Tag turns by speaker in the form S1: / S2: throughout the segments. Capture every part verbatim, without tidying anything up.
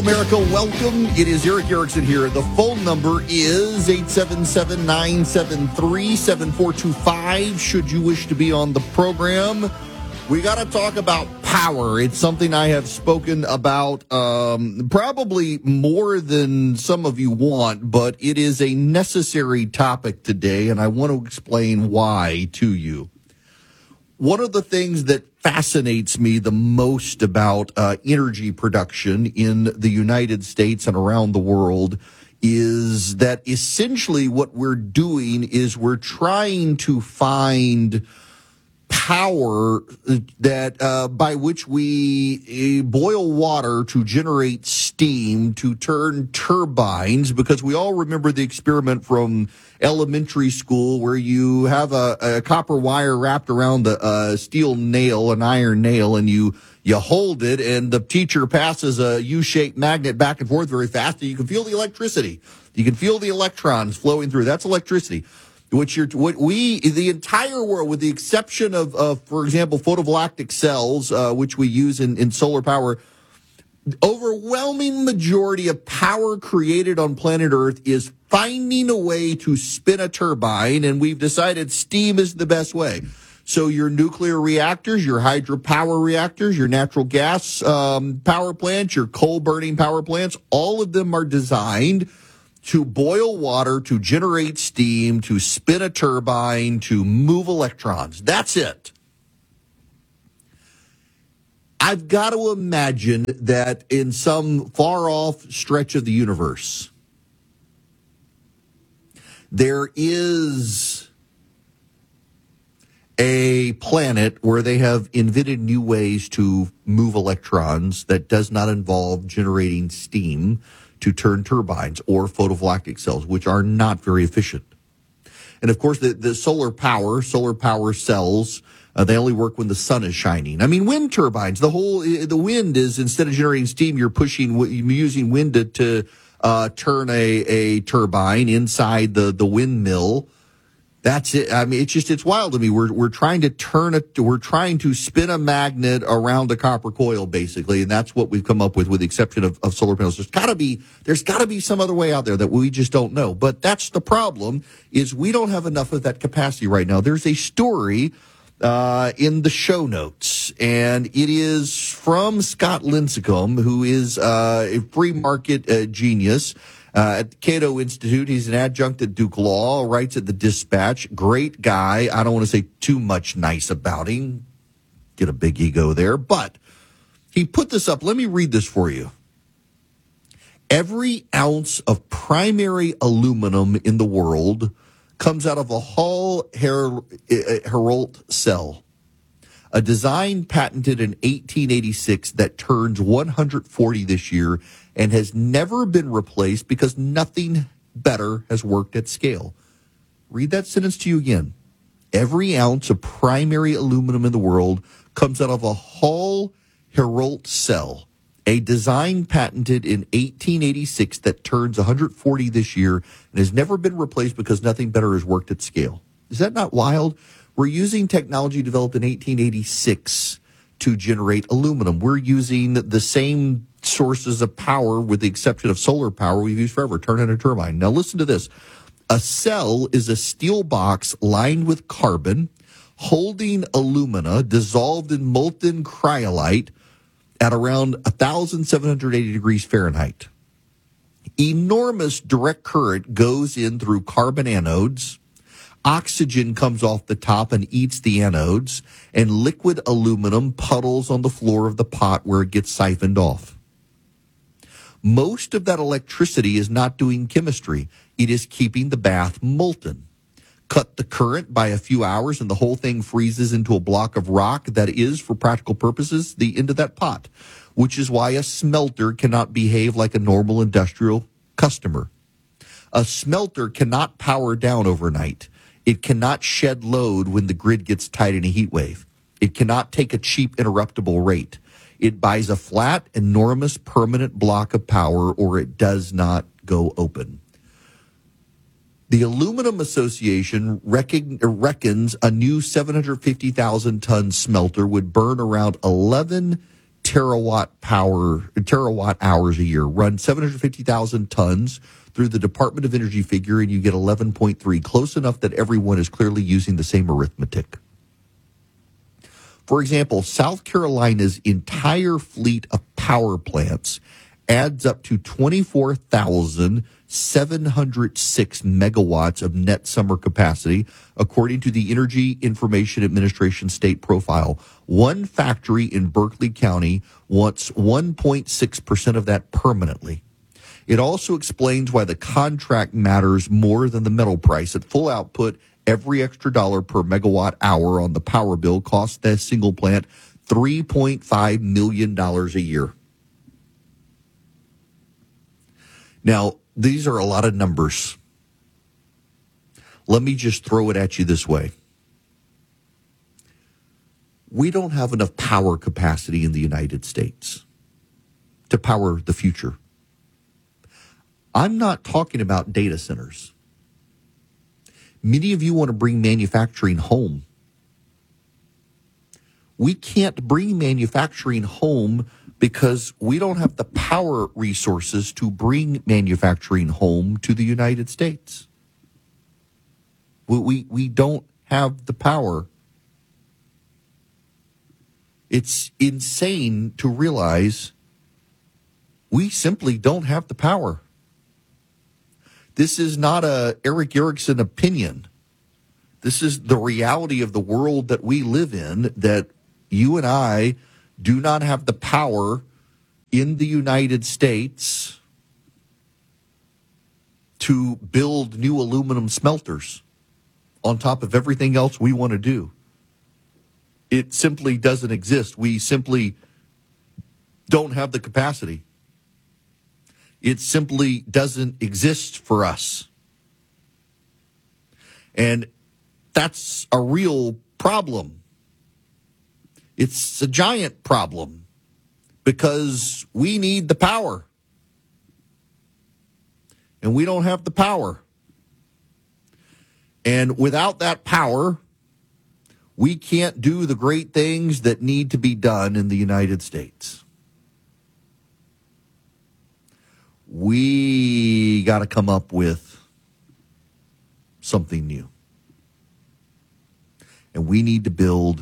S1: America, welcome. It is Eric Erickson here. The phone number is eight seven seven, nine seven three, seven four two five. Should you wish to be on the program, we got to talk about power. It's something I have spoken about um, probably more than some of you want, but it is a necessary topic today, and I want to explain why to you. One of the things that fascinates me the most about uh, energy production in the United States and around the world is that essentially what we're doing is we're trying to find power that uh, by which we uh, boil water to generate steam to turn turbines, because we all remember the experiment from elementary school where you have a, a copper wire wrapped around a, a steel nail, an iron nail, and you you hold it, and the teacher passes a U-shaped magnet back and forth very fast, and you can feel the electricity. You can feel the electrons flowing through. That's electricity. Which you're, what we, the entire world, with the exception of, of for example, photovoltaic cells, uh, which we use in, in solar power, overwhelming majority of power created on planet Earth is finding a way to spin a turbine, and we've decided steam is the best way. So your nuclear reactors, your hydropower reactors, your natural gas um, power plants, your coal-burning power plants, all of them are designed to boil water, to generate steam, to spin a turbine, to move electrons. That's it. I've got to imagine that in some far-off stretch of the universe, there is a planet where they have invented new ways to move electrons that does not involve generating steam to turn turbines or photovoltaic cells, which are not very efficient. And of course, the, the solar power, solar power cells, uh, they only work when the sun is shining. I mean, wind turbines, the whole, the wind is, instead of generating steam, you're pushing, you're using wind to, to uh, turn a, a turbine inside the, the windmill. That's it. I mean, it's just, it's wild to me. We're, we're trying to turn it, we're trying to spin a magnet around a copper coil, basically. And that's what we've come up with, with the exception of, of solar panels. There's gotta be, there's gotta be some other way out there that we just don't know. But that's the problem, is we don't have enough of that capacity right now. There's a story, uh, in the show notes, and it is from Scott Lincicome, who is, uh, a free market uh, genius. Uh, at the Cato Institute, he's an adjunct at Duke Law, writes at the Dispatch. Great guy. I don't want to say too much nice about him. Get a big ego there. But he put this up. Let me read this for you. Every ounce of primary aluminum in the world comes out of a Hall Héroult cell, a design patented in eighteen eighty-six that turns one hundred forty this year and has never been replaced because nothing better has worked at scale. Read that sentence to you again. Every ounce of primary aluminum in the world comes out of a Hall Héroult cell, a design patented in eighteen eighty-six that turns one hundred forty this year and has never been replaced because nothing better has worked at scale. Is that not wild? We're using technology developed in eighteen eighty-six to generate aluminum. We're using the same sources of power, with the exception of solar power, we've used forever, turning a turbine. Now listen to this. A cell is a steel box lined with carbon, holding alumina dissolved in molten cryolite at around one thousand seven hundred eighty degrees Fahrenheit. Enormous direct current goes in through carbon anodes. Oxygen comes off the top and eats the anodes, and liquid aluminum puddles on the floor of the pot where it gets siphoned off. Most of that electricity is not doing chemistry. It is keeping the bath molten. Cut the current by a few hours and the whole thing freezes into a block of rock that is, for practical purposes, the end of that pot, which is why a smelter cannot behave like a normal industrial customer. A smelter cannot power down overnight. It cannot shed load when the grid gets tight in a heat wave. It cannot take a cheap interruptible rate. It buys a flat, enormous, permanent block of power, or it does not go open. The Aluminum Association reckon, reckons a new seven hundred fifty thousand ton smelter would burn around eleven terawatt power, terawatt hours a year. Run seven hundred fifty thousand tons through the Department of Energy figure, and you get eleven point three, close enough that everyone is clearly using the same arithmetic. For example, South Carolina's entire fleet of power plants adds up to twenty-four thousand seven hundred six megawatts of net summer capacity, according to the Energy Information Administration state profile. One factory in Berkeley County wants one point six percent of that permanently. It also explains why the contract matters more than the metal price. At full output, every extra dollar per megawatt hour on the power bill costs that single plant three point five million dollars a year. Now, these are a lot of numbers. Let me just throw it at you this way. We don't have enough power capacity in the United States to power the future. I'm not talking about data centers. Many of you want to bring manufacturing home. We can't bring manufacturing home because we don't have the power resources to bring manufacturing home to the United States. We, we, we don't have the power. It's insane to realize we simply don't have the power. This is not a Eric Erickson opinion. This is the reality of the world that we live in, that you and I do not have the power in the United States to build new aluminum smelters on top of everything else we want to do. It simply doesn't exist. We simply don't have the capacity. It simply doesn't exist for us. And that's a real problem. It's a giant problem because we need the power. And we don't have the power. And without that power, we can't do the great things that need to be done in the United States. We got to come up with something new. And we need to build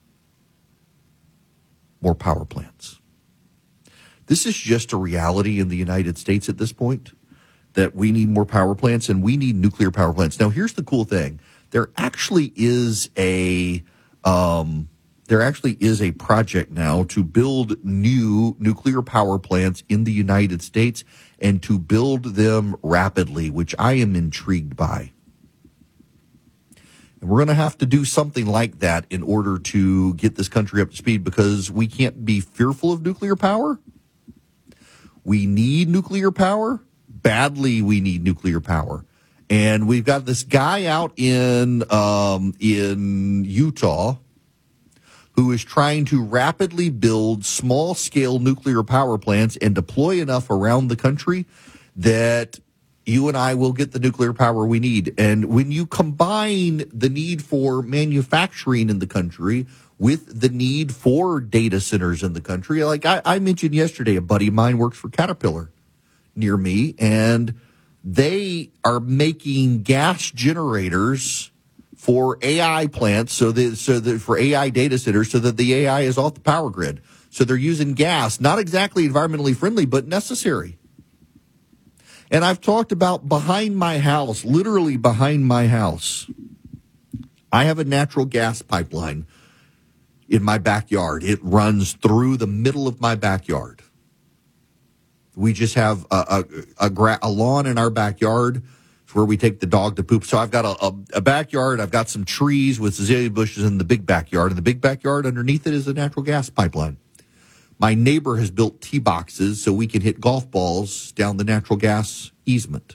S1: more power plants. This is just a reality in the United States at this point, that we need more power plants and we need nuclear power plants. Now, here's the cool thing. There actually is a um, there actually is a project now to build new nuclear power plants in the United States and to build them rapidly, which I am intrigued by. And we're going to have to do something like that in order to get this country up to speed, because we can't be fearful of nuclear power. We need nuclear power. Badly, we need nuclear power. And we've got this guy out in um, in Utah who is trying to rapidly build small-scale nuclear power plants and deploy enough around the country that you and I will get the nuclear power we need. And when you combine the need for manufacturing in the country with the need for data centers in the country, like I, I mentioned yesterday, a buddy of mine works for Caterpillar near me, and they are making gas generators for A I plants, so that so that for A I data centers, so that the A I is off the power grid. So they're using gas, not exactly environmentally friendly, but necessary. And I've talked about behind my house, literally behind my house, I have a natural gas pipeline in my backyard. It runs through the middle of my backyard. We just have a, a, a, gra- a lawn in our backyard where we take the dog to poop. So I've got a, a, a backyard. I've got some trees with azalea bushes in the big backyard. And the big backyard underneath it is a natural gas pipeline. My neighbor has built tee boxes so we can hit golf balls down the natural gas easement.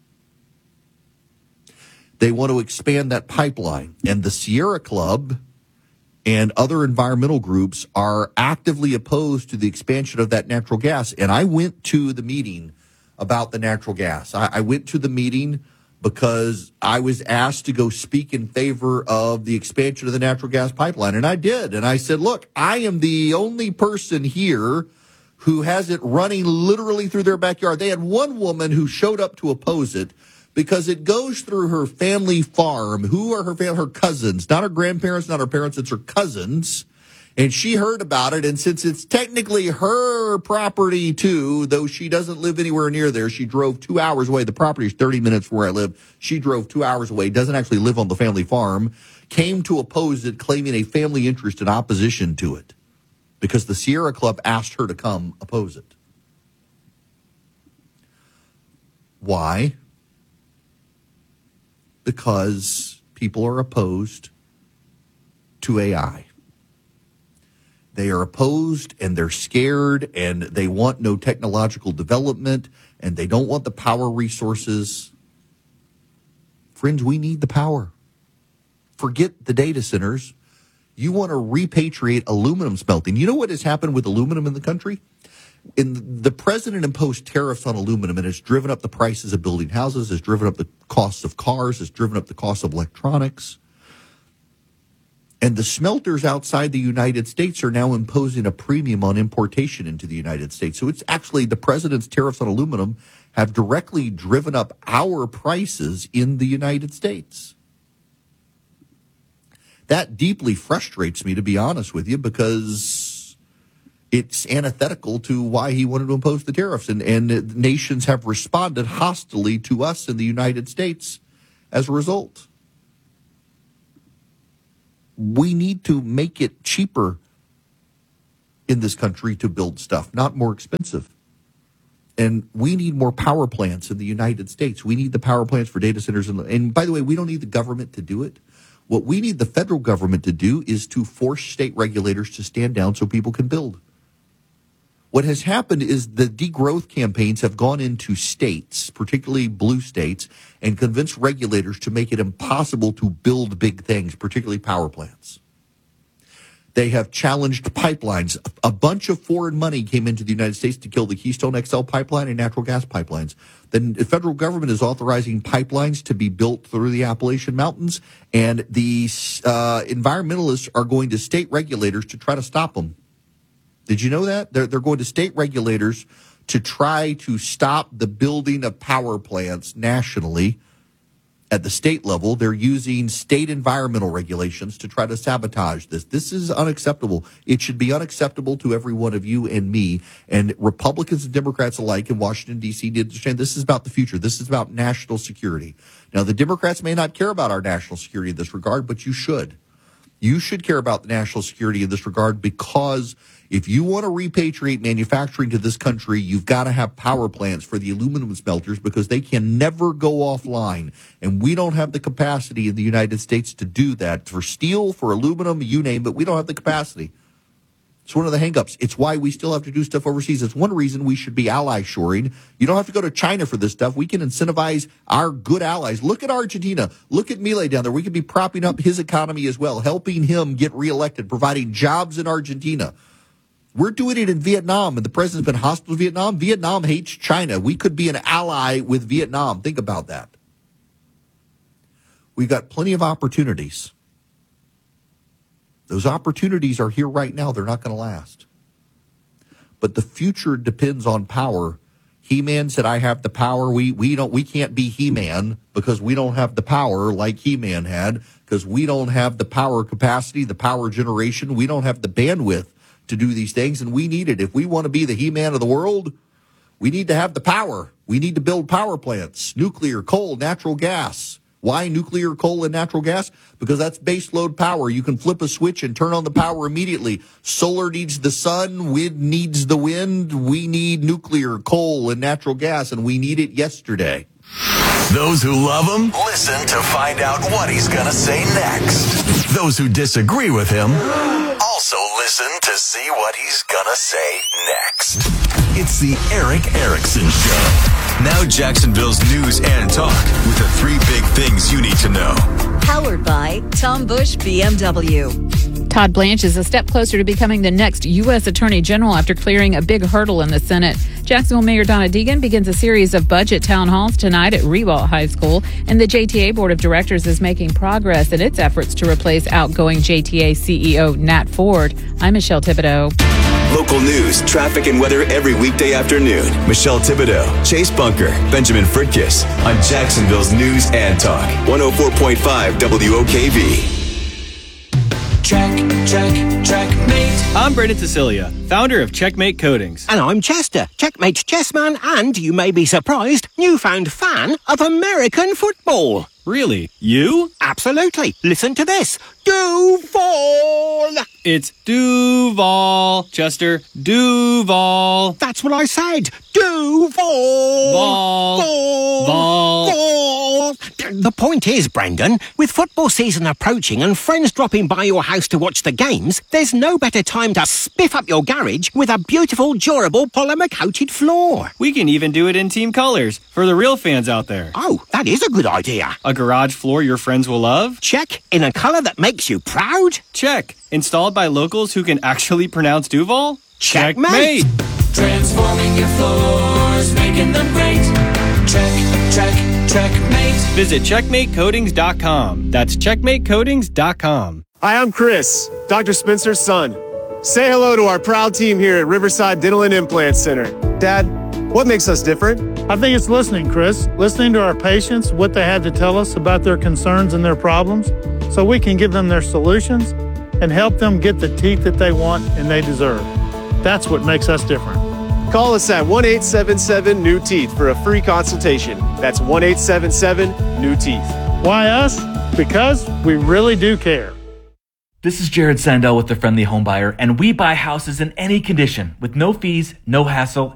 S1: They want to expand that pipeline. And the Sierra Club and other environmental groups are actively opposed to the expansion of that natural gas. And I went to the meeting about the natural gas. I, I went to the meeting because I was asked to go speak in favor of the expansion of the natural gas pipeline. And I did. And I said, look, I am the only person here who has it running literally through their backyard. They had one woman who showed up to oppose it because it goes through her family farm. Who are her family? Her cousins, not her grandparents, not her parents. It's her cousins. And she heard about it, and since it's technically her property too, though she doesn't live anywhere near there, she drove two hours away. The property is thirty minutes from where I live. She drove two hours away, doesn't actually live on the family farm, came to oppose it, claiming a family interest in opposition to it because the Sierra Club asked her to come oppose it. Why? Because people are opposed to A I. They are opposed and they're scared and they want no technological development and they don't want the power resources. Friends, we need the power. Forget the data centers. You want to repatriate aluminum smelting. You know what has happened with aluminum in the country? In the president imposed tariffs on aluminum and it's driven up the prices of building houses, it's driven up the costs of cars, it's driven up the cost of electronics. And the smelters outside the United States are now imposing a premium on importation into the United States. So it's actually the president's tariffs on aluminum have directly driven up our prices in the United States. That deeply frustrates me, to be honest with you, because it's antithetical to why he wanted to impose the tariffs. And, and nations have responded hostilely to us in the United States as a result. We need to make it cheaper in this country to build stuff, not more expensive. And we need more power plants in the United States. We need the power plants for data centers. And, and by the way, we don't need the government to do it. What we need the federal government to do is to force state regulators to stand down so people can build. What has happened is the degrowth campaigns have gone into states, particularly blue states, and convinced regulators to make it impossible to build big things, particularly power plants. They have challenged pipelines. A bunch of foreign money came into the United States to kill the Keystone X L pipeline and natural gas pipelines. Then the federal government is authorizing pipelines to be built through the Appalachian Mountains, and the uh, environmentalists are going to state regulators to try to stop them. Did you know that? They're, they're going to state regulators to try to stop the building of power plants nationally at the state level. They're using state environmental regulations to try to sabotage this. This is unacceptable. It should be unacceptable to every one of you and me. And Republicans and Democrats alike in Washington, D C need to understand this is about the future. This is about national security. Now, the Democrats may not care about our national security in this regard, but you should. You should care about the national security in this regard, because if you want to repatriate manufacturing to this country, you've got to have power plants for the aluminum smelters, because they can never go offline. And we don't have the capacity in the United States to do that. For steel, for aluminum, you name it, we don't have the capacity. It's one of the hangups. It's why we still have to do stuff overseas. It's one reason we should be ally shoring. You don't have to go to China for this stuff. We can incentivize our good allies. Look at Argentina. Look at Milei down there. We could be propping up his economy as well, helping him get reelected, providing jobs in Argentina. We're doing it in Vietnam, and the president's been hostile to Vietnam. Vietnam hates China. We could be an ally with Vietnam. Think about that. We've got plenty of opportunities. Those opportunities are here right now. They're not going to last. But the future depends on power. He-Man said, I have the power. We we don't we can't be He-Man because we don't have the power like He-Man had, because we don't have the power capacity, the power generation. We don't have the bandwidth to do these things, and we need it. If we want to be the He-Man of the world, we need to have the power. We need to build power plants, nuclear, coal, natural gas. Why nuclear, coal, and natural gas? Because that's base load power. You can flip a switch and turn on the power immediately. Solar needs the sun. Wind needs the wind. We need nuclear, coal, and natural gas, and we need it yesterday.
S2: Those who love him, listen to find out what he's going to say next. Those who disagree with him, also listen to see what he's going to say next. It's the Erick Erickson Show. Now Jacksonville's news and talk with the three big things you need to know.
S3: Powered by Tom Bush B M W. Todd Blanche is a step closer to becoming the next U S Attorney General after clearing a big hurdle in the Senate. Jacksonville Mayor Donna Deegan begins a series of budget town halls tonight at Ribault High School, and the J T A Board of Directors is making progress in its efforts to replace outgoing J T A C E O Nat Ford. I'm Michelle Thibodeau.
S2: Local news, traffic, and weather every weekday afternoon. Michelle Thibodeau, Chase Bunker, Benjamin Fritkiss on Jacksonville's News and Talk. one oh four point five W O K V.
S4: Check, check, checkmate.
S5: I'm Brendan Cecilia, founder of Checkmate Coatings.
S6: And I'm Chester, Checkmate's chessman and, you may be surprised, newfound fan of American football.
S5: Really? You?
S6: Absolutely. Listen to this. Duval!
S5: It's Duval, Chester. Duval.
S6: That's what I said. Duval!
S5: Vol.
S6: Vol.
S5: Vol.
S6: Vol. The point is, Brendan, with football season approaching and friends dropping by your house to watch the games, there's no better time to spiff up your garage with a beautiful, durable, polymer-coated floor.
S5: We can even do it in team colors for the real fans out there.
S6: Oh, that is a good idea.
S5: A garage floor your friends will love?
S6: Check. In a color that makes you proud?
S5: Check. Installed by locals who can actually pronounce Duval?
S6: Checkmate.
S4: Transforming your floors, making them great. Check, check, checkmate.
S5: Visit checkmate coatings dot com. That's checkmate coatings dot com.
S7: Hi, I'm Chris, Doctor Spencer's son. Say hello to our proud team here at Riverside Dental and Implant Center. Dad, what makes us different?
S8: I think it's listening, Chris. Listening to our patients, what they had to tell us about their concerns and their problems, so we can give them their solutions and help them get the teeth that they want and they deserve. That's what makes us different.
S7: Call us at one eight seven seven new teeth for a free consultation. That's one eight seven seven new teeth.
S8: Why us? Because we really do care.
S9: This is Jared Sandell with The Friendly Homebuyer, and we buy houses in any condition with no fees, no hassle,